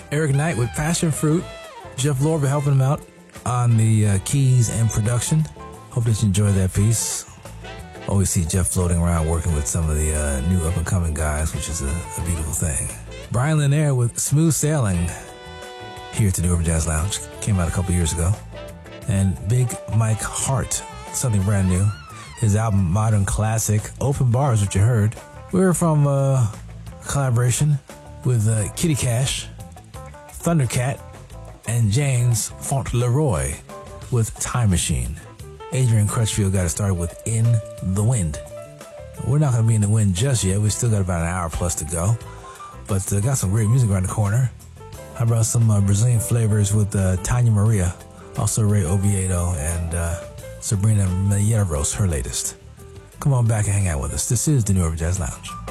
Eric Knight with Passion Fruit. Jeff Lorber helping him out on the keys and production. Hope that you enjoyed that piece. Always see Jeff floating around working with some of the new up-and-coming guys, which is a beautiful thing. Brian Lanier with Smooth Sailing here at the New Urban Jazz Lounge. Came out a couple years ago. And Big Mike Hart, something brand new. His album Modern Classic, Open Bars, which you heard. We were from a collaboration with Kitty Cash, Thundercat, and James Fauntleroy with Time Machine. Adrian Crutchfield got it started with In the Wind. We're not going to be in the wind just yet. We still got about an hour plus to go. But got some great music around the corner. How about some Brazilian flavors with Tanya Maria, also Ray Oviedo, and Sabrina Medeiros, her latest. Come on back and hang out with us. This is the New Urban Jazz Lounge.